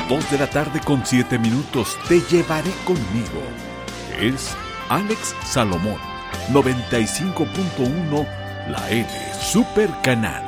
2:07 Te llevaré conmigo. Es Alex Salomón, 95.1 La L Super Canal.